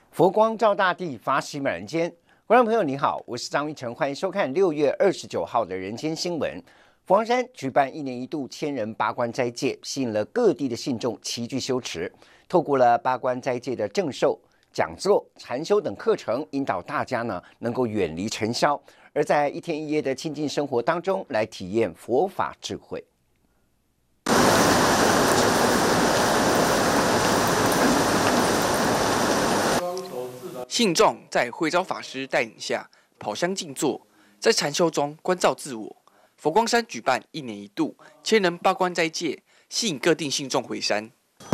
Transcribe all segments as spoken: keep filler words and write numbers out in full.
佛光照大地，法喜满人间。观众朋友，你好，我是张玉成，欢迎收看六月二十九号的人间新闻。佛光山举办一年一度千人八关斋戒，吸引了各地的信众齐聚修持。透过了八关斋戒的正授、讲座、禅修等课程，引导大家呢能够远离尘嚣，而在一天一夜的清净生活当中，来体验佛法智慧。 信众在慧昭法师带领下跑香静坐，在禅修中关照自我。佛光山举办一年一度千人八关斋戒，吸引各地信众回山。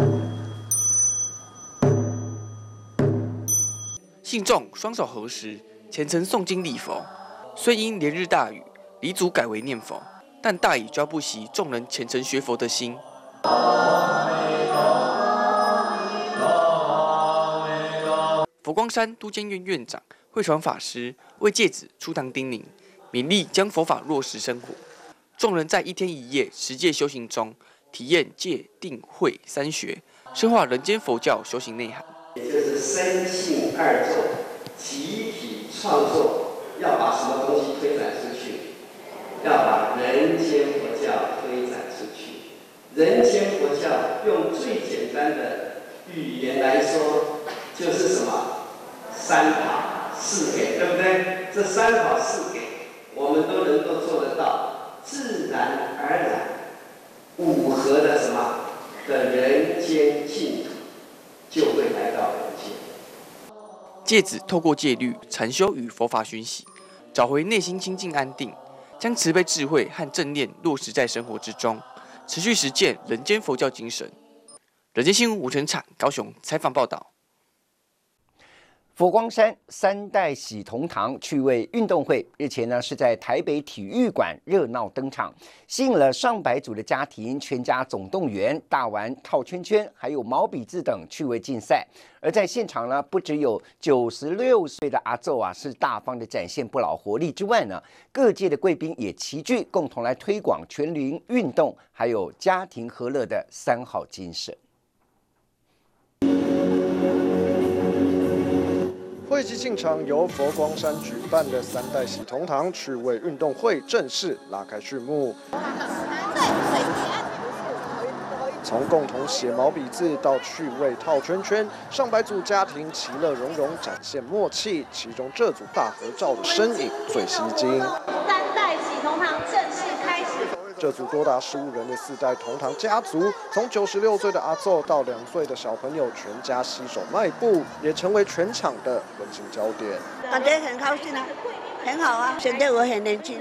信众双手合十，虔诚诵经礼佛。虽因连日大雨，礼祖改为念佛，但大已抓不熄众人虔诚学佛的心。佛光山都监院院长慧传法师为戒子出堂叮咛，勉励将佛法落实生活。众人在一天一夜持戒修行中，体验戒定慧三学，深化人间佛教修行内涵。 也就是身信二众集体创作，要把什么东西推展出去？要把人间佛教推展出去。人间佛教用最简单的语言来说，就是什么？三好四给，对不对？这三好四给，我们都能够做得到，自然而然五合的什么的人间净土，就会来到人间。 戒子透过戒律、禅修与佛法熏习，找回内心清净安定，将慈悲智慧和正念落实在生活之中，持续实践人间佛教精神。人间新闻吴成产高雄采访报道。 佛光山三代喜同堂趣味运动会日前呢是在台北体育馆热闹登场，吸引了上百组的家庭全家总动员、大玩套圈圈，还有毛笔字等趣味竞赛。而在现场呢，不只有九十六岁的阿祖啊是大方的展现不老活力之外呢，各界的贵宾也齐聚，共同来推广全龄运动，还有家庭和乐的三好精神。 会期进场，由佛光山举办的三代喜同堂趣味运动会正式拉开序幕。从共同写毛笔字到趣味套圈圈，上百组家庭其乐融融，展现默契。其中这组大合照的身影最吸睛。 三代喜同堂正式开始。 这组多达十五人的四代同堂家族，从九十六岁的阿祖到两岁的小朋友，全家携手迈步，也成为全场的温馨焦点。 感觉很高兴啊，很好啊，显得我很年轻。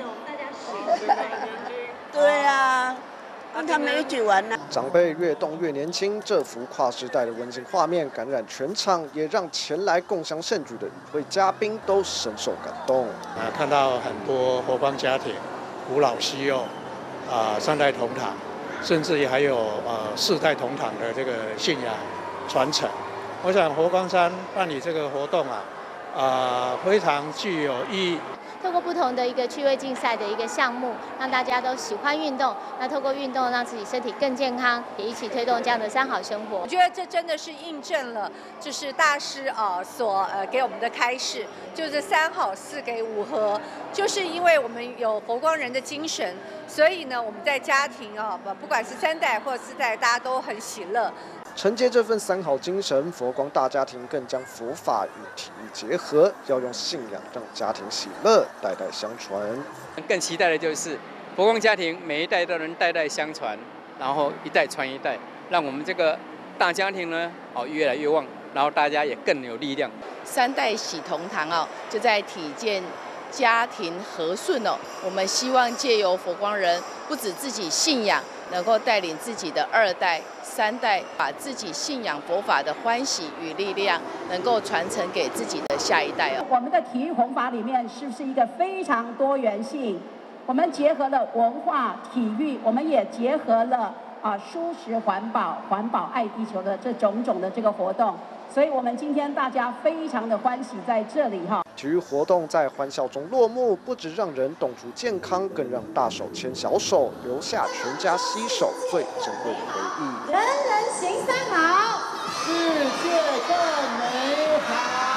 对啊，跟他们一起玩呢、啊。 长辈越动越年轻，这幅跨世代的温馨画面感染全场，也让前来共襄盛举的与会嘉宾都深受感动。 啊，看到很多佛光家庭，古老西幼。啊，三代同堂，甚至于还有呃四代同堂的这个信仰传承。我想佛光山办理这个活动啊，啊、呃、非常具有意义。 透过不同的一个趣味竞赛的一个项目，让大家都喜欢运动。那透过运动让自己身体更健康，也一起推动这样的三好生活。 我觉得这真的是印证了，就是大师啊所呃给我们的开示，就是三好四给五合，就是因为我们有佛光人的精神，所以呢我们在家庭啊，不管是三代或四代，大家都很喜乐。 承接这份三好精神，佛光大家庭更将佛法与体育结合，要用信仰让家庭喜乐，代代相传。 更期待的就是佛光家庭每一代都能代代相传，然后一代传一代，让我们这个大家庭呢，哦越来越旺，然后大家也更有力量。 三代喜同堂哦，就在体现家庭和顺哦。我们希望借由佛光人，不止自己信仰，能够带领自己的二代、三代，把自己信仰佛法的欢喜与力量，能够传承给自己的下一代哦。 我们的体育弘法里面是不是一个非常多元性？我们结合了文化、体育，我们也结合了啊蔬食环保、环保爱地球的这种种的这个活动。所以我们今天大家非常的欢喜在这里哈。 体育活动在欢笑中落幕，不只让人动出健康，更让大手牵小手，留下全家携手最珍贵的回忆。 人人行三好， 世界更美好。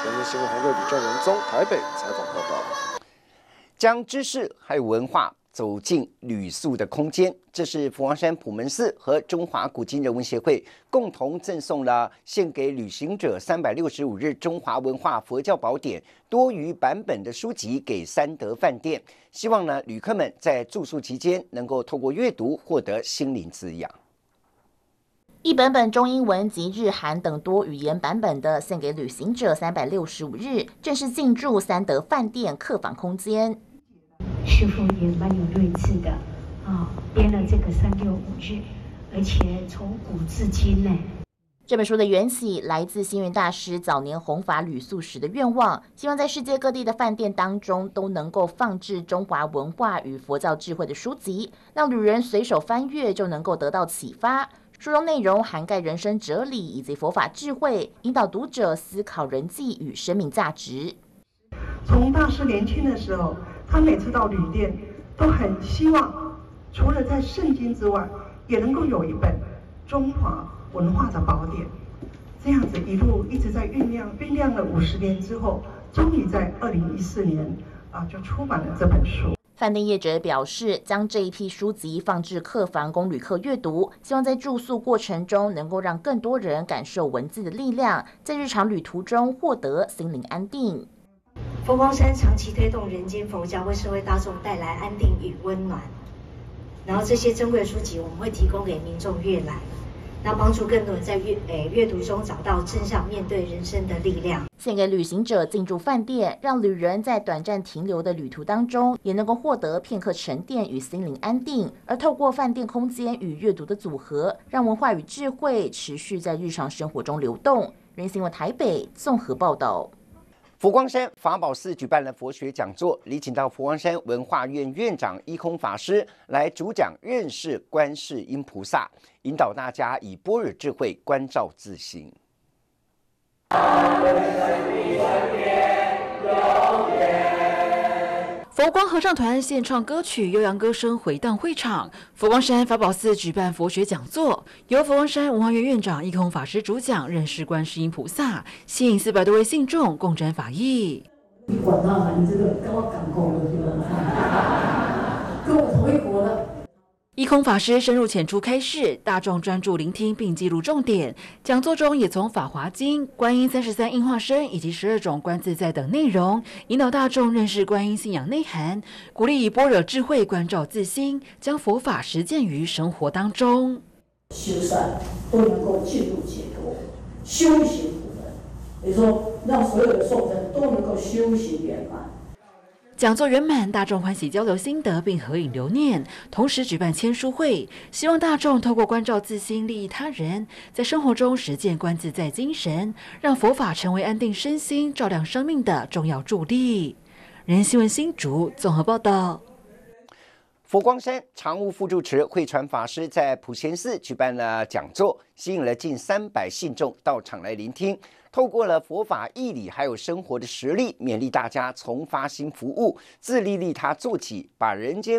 人民新闻洪瑞、吕正仁宗台北采访报道。 将知识还有文化走进旅宿的空间，这是佛光山普门寺和中华古今人文协会共同赠送了献给旅行者三百六十五日中华文化佛教宝典多余版本的书籍给三德饭店，希望呢旅客们在住宿期间能够透过阅读获得心灵滋养。 一本本中英文及日韩等多语言版本的献给旅行者三百六十五日，正式进驻三德饭店客房空间。 师父也蛮有睿智的啊，编了这个三六五日，而且从古至今呢。 这本书的缘起来自星云大师早年弘法旅宿时的愿望，希望在世界各地的饭店当中都能够放置中华文化与佛教智慧的书籍，让旅人随手翻阅就能够得到启发。书中内容涵盖人生哲理以及佛法智慧，引导读者思考人际与生命价值。 从大师年轻的时候，他每次到旅店都很希望，除了在圣经之外，也能够有一本中华文化的宝典。这样子一路一直在酝酿，酝酿了五十年之后，终于在二零一四年啊就出版了这本书。 饭店业者表示，将这一批书籍放置客房供旅客阅读，希望在住宿过程中能够让更多人感受文字的力量，在日常旅途中获得心灵安定。 佛光山长期推动人间佛教，为社会大众带来安定与温暖。然后这些珍贵的书籍，我们会提供给民众阅览，那帮助更多人在阅诶阅读中找到正向面对人生的力量。 献给旅行者进驻饭店，让旅人在短暂停留的旅途当中，也能够获得片刻沉淀与心灵安定。而透过饭店空间与阅读的组合，让文化与智慧持续在日常生活中流动。人民新闻台北综合报道。 佛光山法宝寺举办了佛学讲座，礼请到佛光山文化院院长一空法师来主讲认识观世音菩萨，引导大家以般若智慧关照自心。 佛光合唱团献唱歌曲，悠扬歌声回荡会场。佛光山法宝寺举办佛学讲座，由佛光山文化院院长一空法师主讲认识观世音菩萨，吸引四百多位信众共沾法益。 你管他，你这个跟我港口的对吧？跟我同一国的。 一空法师深入浅出开示，大众专注聆听并记录重点。讲座中也从《法华经》、观音三十三应化身以及十二种观自在等内容，引导大众认识观音信仰内涵，鼓励以般若智慧关照自心，将佛法实践于生活当中。 修善都能够进入解脱，修行不能，也就是说让所有的众生都能够修行圆满。 讲座圆满，大众欢喜交流心得并合影留念，同时举办签书会，希望大众透过关照自心、利益他人，在生活中实践观自在精神，让佛法成为安定身心、照亮生命的重要助力。人新闻新竹综合报道。 佛光山常务副住持慧传法师在普贤寺举办了讲座，吸引了近三百信众到场来聆听。透过了佛法义理还有生活的实例，勉励大家从发心服务、自利利他做起，把人间